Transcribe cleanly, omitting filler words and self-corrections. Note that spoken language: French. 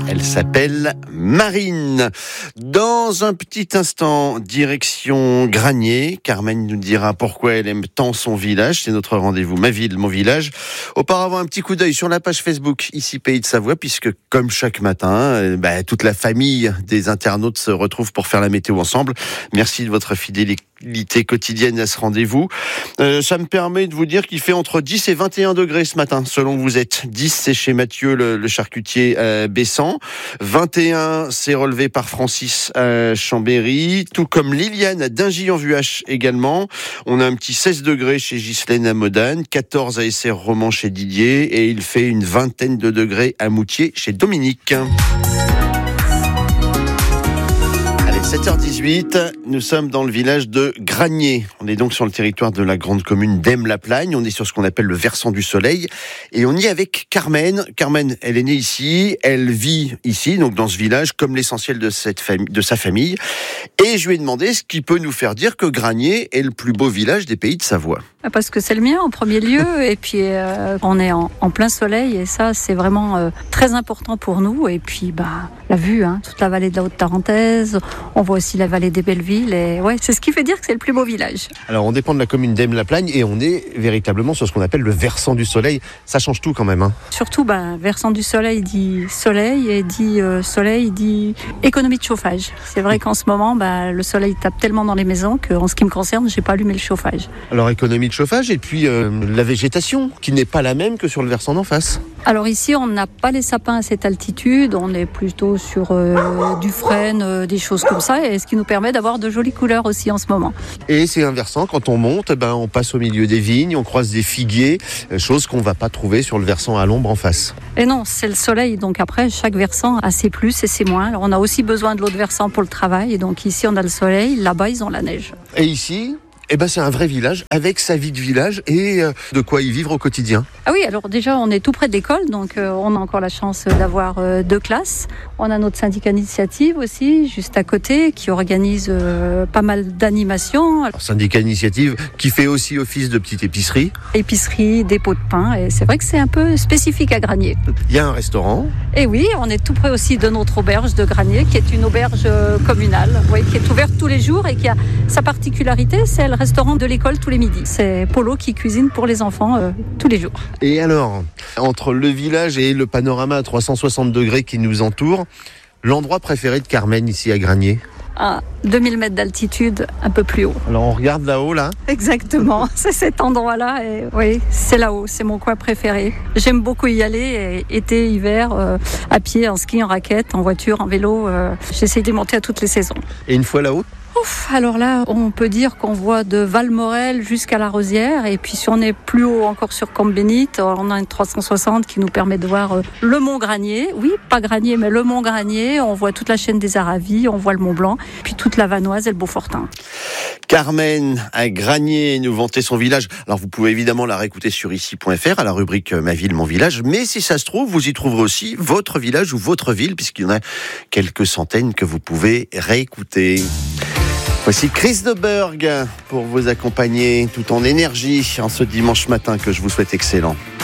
Elle s'appelle Marine. Dans un petit instant, direction Granier. Carmen nous dira pourquoi elle aime tant son village. C'est notre rendez-vous Ma Ville, Mon Village. Auparavant, un petit coup d'œil sur la page Facebook ici Pays de Savoie, puisque comme chaque matin, toute la famille des internautes se retrouve pour faire la météo ensemble. Merci de votre fidélité quotidienne à ce rendez-vous. Ça me permet de vous dire qu'il fait entre 10 et 21 degrés ce matin, selon où vous êtes. 10, c'est chez Mathieu, le charcutier Bessan. 21, c'est relevé par Francis à Chambéry, tout comme Liliane à Dingy-en-Vuache également. On a un petit 16 degrés chez Ghislaine à Modane, 14 à Essert-Romand chez Didier, et il fait une vingtaine de degrés à Moutier chez Dominique. 7h18, nous sommes dans le village de Granier. On est donc sur le territoire de la grande commune d'Aime-la-Plagne. On est sur ce qu'on appelle le versant du soleil. Et on y est avec Carmen. Carmen, elle est née ici, elle vit ici, donc dans ce village, comme l'essentiel de sa famille. Et je lui ai demandé ce qui peut nous faire dire que Granier est le plus beau village des Pays de Savoie. Parce que c'est le mien en premier lieu, et puis on est en plein soleil, et ça c'est vraiment très important pour nous. Et puis la vue, toute la vallée de la Haute-Tarentaise, on voit aussi la vallée des Bellevilles, et ouais, c'est ce qui fait dire que c'est le plus beau village. Alors on dépend de la commune d'Aime-la-Plagne, et on est véritablement sur ce qu'on appelle le versant du soleil. Ça change tout quand même. Surtout, versant du soleil dit soleil, et dit soleil dit économie de chauffage. C'est vrai qu'en ce moment, le soleil tape tellement dans les maisons qu'en ce qui me concerne, j'ai pas allumé le chauffage. Alors économie de chauffage, et puis la végétation qui n'est pas la même que sur le versant d'en face. Alors ici, on n'a pas les sapins à cette altitude, on est plutôt sur du frêne, des choses comme ça, et ce qui nous permet d'avoir de jolies couleurs aussi en ce moment. Et c'est un versant, quand on monte, on passe au milieu des vignes, on croise des figuiers, chose qu'on ne va pas trouver sur le versant à l'ombre en face. Et non, c'est le soleil, donc après, chaque versant a ses plus et ses moins. Alors on a aussi besoin de l'autre versant pour le travail, et donc ici on a le soleil, là-bas ils ont la neige. Et ici c'est un vrai village avec sa vie de village et de quoi y vivre au quotidien. Ah oui, alors déjà on est tout près de l'école, donc on a encore la chance d'avoir 2 classes. On a notre syndicat d'initiative aussi, juste à côté, qui organise pas mal d'animations. Alors, syndicat d'initiative qui fait aussi office de petite épicerie. Épicerie, dépôt de pain, et c'est vrai que c'est un peu spécifique à Granier. Il y a un restaurant. Et oui, on est tout près aussi de notre auberge de Granier, qui est une auberge communale, qui est ouverte tous les jours et qui a sa particularité, c'est le restaurant de l'école tous les midis. C'est Polo qui cuisine pour les enfants tous les jours. Et alors, entre le village et le panorama à 360 degrés qui nous entoure, l'endroit préféré de Carmen ici à Granier? À 2000 mètres d'altitude, un peu plus haut. Alors on regarde là-haut, là? Exactement, c'est cet endroit-là, et oui, c'est là-haut, c'est mon coin préféré. J'aime beaucoup y aller, été, hiver, à pied, en ski, en raquette, en voiture, en vélo. J'essaie d'y monter à toutes les saisons. Et une fois là-haut? Alors là, on peut dire qu'on voit de Valmorel jusqu'à la Rosière, et puis si on est plus haut encore sur Camp-Bénite, on a une 360 qui nous permet de voir le Mont Granier. Oui, pas Granier, mais le Mont Granier. On voit toute la chaîne des Aravis, on voit le Mont Blanc, puis toute la Vanoise et le Beaufortin. Carmen à Granier nous vantait son village. Alors vous pouvez évidemment la réécouter sur ici.fr à la rubrique Ma Ville, Mon Village, mais si ça se trouve, vous y trouverez aussi votre village ou votre ville, puisqu'il y en a quelques centaines que vous pouvez réécouter. Voici Chris de Burgh pour vous accompagner tout en énergie en ce dimanche matin que je vous souhaite excellent.